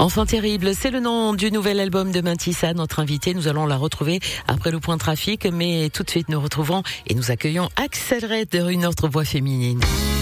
Enfant terrible, c'est le nom du nouvel album de Mathissa, notre invitée. Nous allons la retrouver après le point trafic, mais tout de suite nous retrouvons et nous accueillons Axel Red, une autre voix féminine.